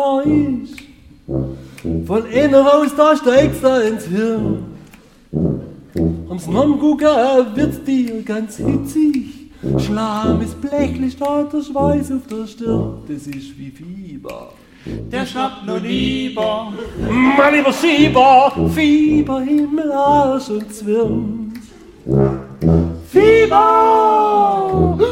ist. Von innen raus, da steigt's da ins Hirn. Ums Nonngucken wird's dir ganz hitzig. Schlamm ist blächlich, da der Schweiß auf der Stirn. Das ist wie Fieber. Der schnappt nur lieber. Mein lieber Schieber, Fieber, Himmel, Arsch und Zwirn. Fieber!